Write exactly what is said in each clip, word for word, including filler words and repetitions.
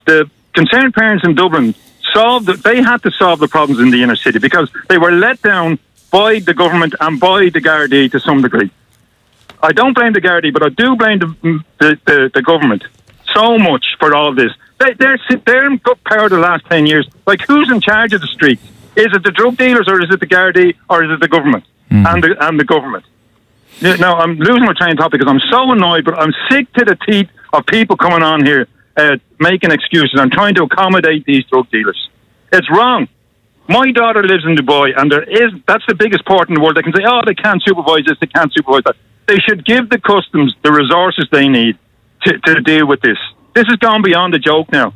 the concerned parents in Dublin solved. The, they had to solve the problems in the inner city because they were let down by the government and by the Gardaí to some degree. I don't blame the Gardaí, but I do blame the the, the, the government so much for all this. They, they're they're in good power the last ten years. Like, who's in charge of the streets? Is it the drug dealers, or is it the Gardaí, or is it the government mm. and the and the government? Now, I'm losing my train of thought because I'm so annoyed, but I'm sick to the teeth of people coming on here uh, making excuses and trying to accommodate these drug dealers. It's wrong. My daughter lives in Dubai, and there is that's the biggest port in the world. They can say, oh, they can't supervise this, they can't supervise that. They should give the customs the resources they need to, to deal with this. This has gone beyond a joke now.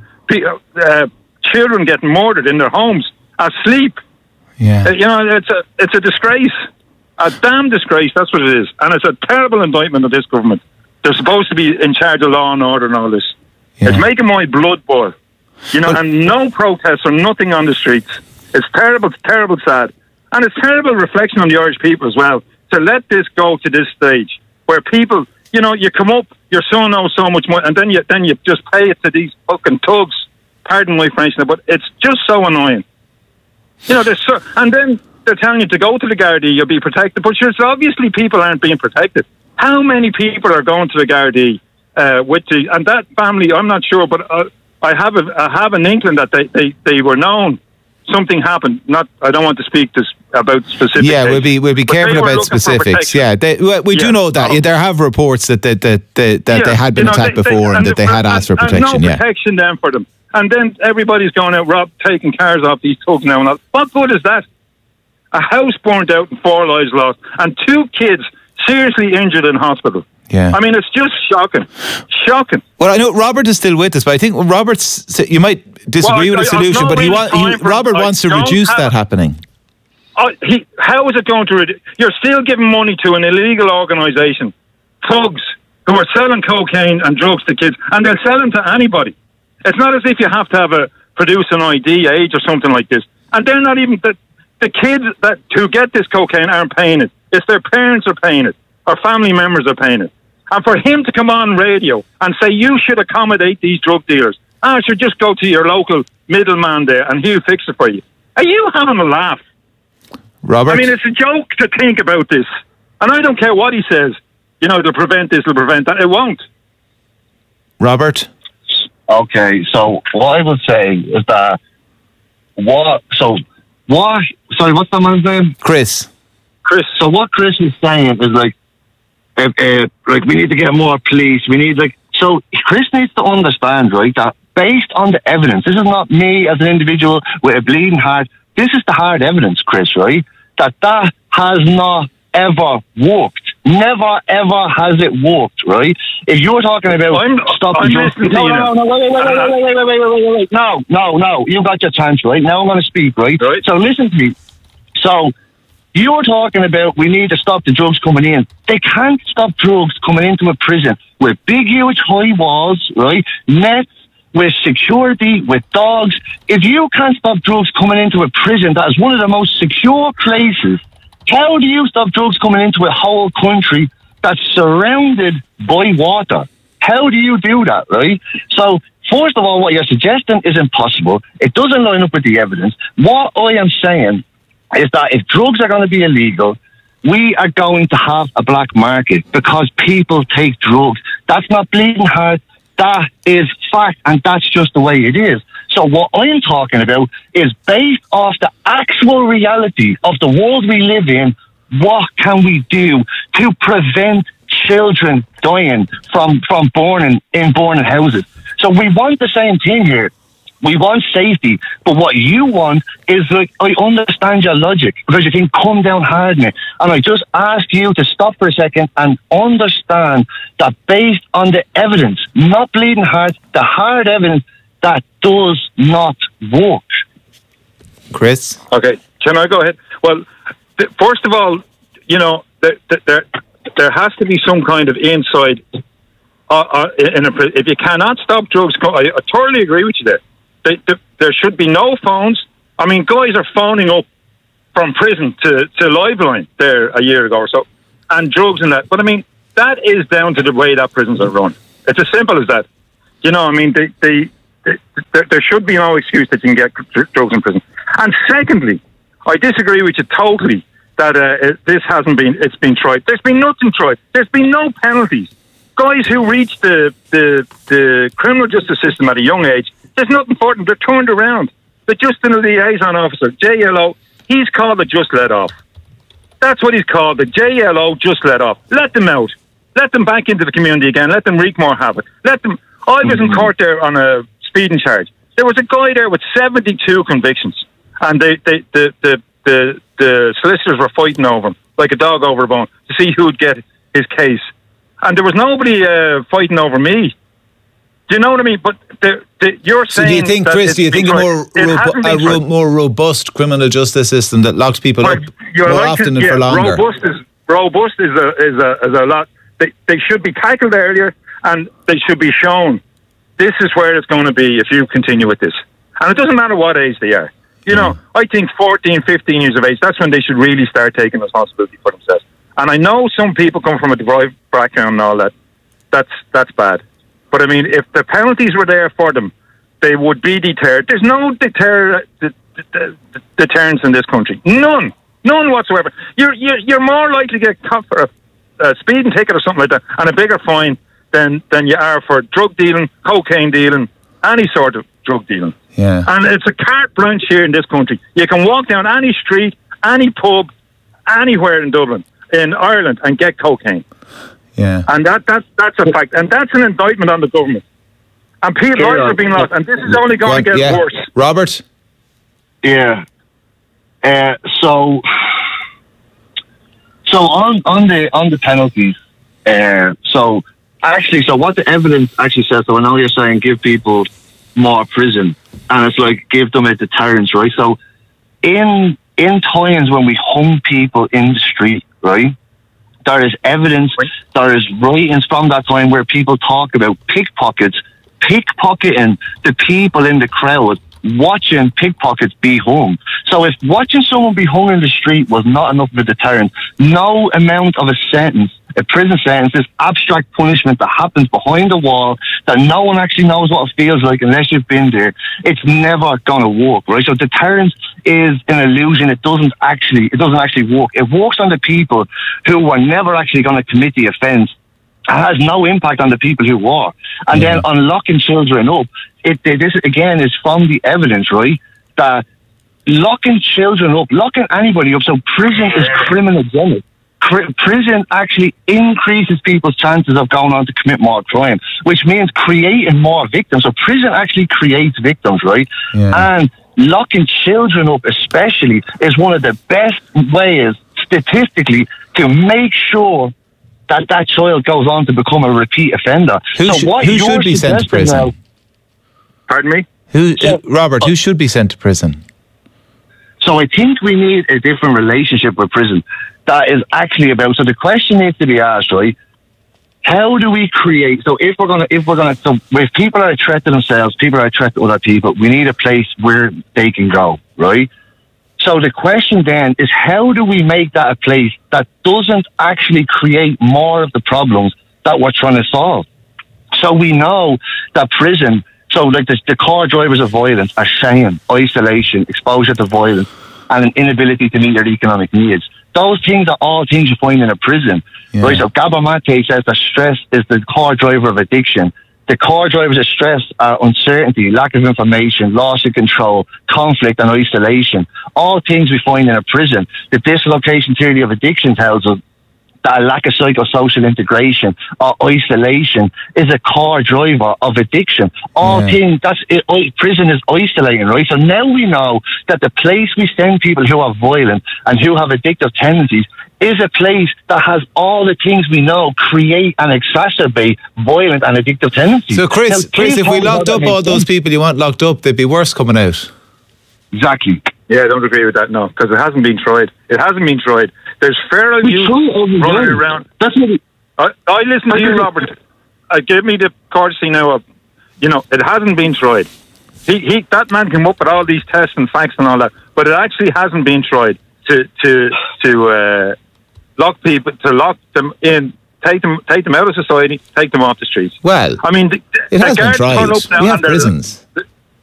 Uh, children getting murdered in their homes, asleep. Yeah. Uh, you know, it's a it's a disgrace. A damn disgrace, that's what it is. And it's a terrible indictment of this government. They're supposed to be in charge of law and order and all this. Yeah. It's making my blood boil. You know, but, and no protests or nothing on the streets. It's terrible, terrible, sad. And it's terrible reflection on the Irish people as well, to let this go to this stage where people, you know, you come up, your son knows so much more, and then you then you just pay it to these fucking thugs. Pardon my French, but it's just so annoying. You know, there's so, and then they're telling you to go to the Gardaí, you'll be protected. But sure, obviously people aren't being protected. How many people are going to the Gardaí uh, with the, and that family, I'm not sure, but uh, I have a, I have an inkling that they, they, they were known. Something happened. Not, I don't want to speak this about specifics. Yeah, we'll be we'll be careful about specifics. Yeah, they, we, we yeah. do know that. Yeah, there have reports that that that, that, that yeah. they had been you know, attacked they, before they, and, and that they had asked for protection. And no yeah, protection then for them. And then everybody's going out, rob, taking cars off these thugs now. And all. What good is that? A house burnt out and four lives lost, and two kids seriously injured in hospital. Yeah, I mean, it's just shocking, shocking. Well, I know Robert is still with us, but I think Robert's. You might disagree well, with the solution, but he, wa he Robert wants to reduce that happening. Uh, he, how is it going to reduce? You're still giving money to an illegal organisation, thugs who are selling cocaine and drugs to kids, and they'll sell them to anybody. It's not as if you have to have a produce an I D, age, or something like this, and they're not even the the kids that who get this cocaine aren't paying it. It's their parents are paying it, or family members are paying it. And for him to come on radio and say you should accommodate these drug dealers, I should just go to your local middleman there and he'll fix it for you. Are you having a laugh? Robert? I mean, it's a joke to think about this. And I don't care what he says. You know, it'll prevent this, it'll prevent that. It won't. Robert? Okay, so what I would say is that what, so what, sorry, what's the man's name? Chris. Chris. So what Chris is saying is like, uh, uh, like we need to get more police, we need like, so Chris needs to understand, right, that based on the evidence, this is not me as an individual with a bleeding heart, this is the hard evidence, Chris, right, that that has not ever worked. Never, ever has it worked, right? If you're talking about I'm, stopping drugs... No, no, no, wait, wait, wait, wait, wait, wait, wait, wait, wait, wait, no, no, no, you got your chance, right? Now I'm going to speak, right? right? So listen to me. So you're talking about we need to stop the drugs coming in. They can't stop drugs coming into a prison with big, huge, high walls, right? Nets, with security, with dogs. If you can't stop drugs coming into a prison that is one of the most secure places, how do you stop drugs coming into a whole country that's surrounded by water? How do you do that, right? So, first of all, what you're suggesting is impossible. It doesn't line up with the evidence. What I am saying is that if drugs are going to be illegal, we are going to have a black market because people take drugs. That's not bleeding heart. That is fact, and that's just the way it is. So what I'm talking about is based off the actual reality of the world we live in, what can we do to prevent children dying from, from born in born in houses? So we want the same thing here. We want safety, but what you want is like, I understand your logic because you think come down hard on it. And I just ask you to stop for a second and understand that based on the evidence, not bleeding heart, the hard evidence, that does not work. Chris? Okay, can I go ahead? Well, th first of all, you know, there, there, there has to be some kind of inside. Uh, uh, in a, if you cannot stop drugs, I, I totally agree with you there. They, they, there should be no phones. I mean, guys are phoning up from prison to, to Liveline there a year ago or so, and drugs and that. But I mean, that is down to the way that prisons are run. It's as simple as that. You know, I mean, they, they there, there should be no excuse that you can get drugs in prison. And secondly, I disagree with you totally that uh, this hasn't been, it's been tried. There's been nothing tried. There's been no penalties. Guys who reach the, the, the criminal justice system at a young age, there's nothing for them. They're turned around. The Justice Liaison Officer, J L O, he's called the Just Let Off. That's what he's called, the J L O Just Let Off. Let them out. Let them back into the community again. Let them wreak more havoc. Let them. I was in court there on a speeding charge. There was a guy there with seventy-two convictions, and they, they, the, the, the, the solicitors were fighting over him like a dog over a bone to see who would get his case. And there was nobody uh, fighting over me. Do you know what I mean? But the, the, you're saying. So do you think, Chris? Do you think a more robu- a ro- more robust criminal justice system that locks people well, up more like often to, and yeah, for longer? Robust is robust is a is a is a lot. They they should be tackled earlier, and they should be shown. This is where it's going to be if you continue with this, and it doesn't matter what age they are. You know, I think fourteen, fifteen years of age, that's when they should really start taking responsibility for themselves. And I know some people come from a deprived background and all that. That's that's bad. But I mean, if the penalties were there for them, they would be deterred. There's no deter, de, de, de, deterrence in this country. None. None whatsoever. You're, you're, you're more likely to get caught for a, a speeding ticket or something like that and a bigger fine than, than you are for drug dealing, cocaine dealing, any sort of drug dealing. Yeah. And it's a carte blanche here in this country. You can walk down any street, any pub, anywhere in Dublin, in Ireland, and get cocaine. Yeah. And that, that, that's a fact. And that's an indictment on the government. And people lives are being lost. And this is only going well, to get yeah. worse. Robert? Yeah. Uh, so, so on, on the on the penalties, uh, so actually, so what the evidence actually says, so I know you're saying give people more prison, and it's like give them a deterrence, right? So in in times when we hung people in the street, right, there is evidence, there is writings from that time where people talk about pickpockets, pickpocketing the people in the crowd, watching pickpockets be hung. So if watching someone be hung in the street was not enough of a deterrent, no amount of a sentence, a prison sentence, is abstract punishment that happens behind a wall that no one actually knows what it feels like unless you've been there. It's never going to work, right? So deterrence is an illusion. It doesn't actually, it doesn't actually work. It works on the people who were never actually going to commit the offence. It has no impact on the people who were. And yeah. then on locking children up, it, it, this again is from the evidence, right? That locking children up, locking anybody up, so prison is criminogenic. Prison actually increases people's chances of going on to commit more crime, which means creating more victims. So prison actually creates victims, right? Yeah. And locking children up especially is one of the best ways statistically to make sure that that child goes on to become a repeat offender. Who, so what who should be sent to prison? Now, pardon me? Who, so, Robert, who should be sent to prison? So I think we need a different relationship with prison. That is actually about, so the question needs to be asked, right? How do we create, so if we're going to, if we're going to, so if people are a threat to themselves, people are a threat to other people, we need a place where they can go, right? So the question then is, how do we make that a place that doesn't actually create more of the problems that we're trying to solve? So we know that prison, so like the, the core drivers of violence are shame, isolation, exposure to violence, and an inability to meet their economic needs. Those things are all things you find in a prison. Yeah. Right? So Gabor Mate says that stress is the core driver of addiction. The core drivers of stress are uncertainty, lack of information, loss of control, conflict and isolation. All things we find in a prison. The dislocation theory of addiction tells us that a lack of psychosocial integration or isolation is a core driver of addiction. All yeah. things, that's it, prison is isolating, right? So now we know that the place we send people who are violent and who have addictive tendencies is a place that has all the things we know create and exacerbate violent and addictive tendencies. So Chris, now, Chris if we locked up all those people you want locked up, they'd be worse coming out. Exactly. Yeah, I don't agree with that, no, because it hasn't been tried. It hasn't been tried. There's feral youth running around. That's what we, I, I listen to you, Robert. Uh, give me the courtesy now of, you know, it hasn't been tried. He, he, that man came up with all these tests and facts and all that, but it actually hasn't been tried to to to uh, lock people, to lock them in, take them, take them out of society, take them off the streets. Well, I mean, the, it the has been guards tried. turn up now We have and they're- prisons. the-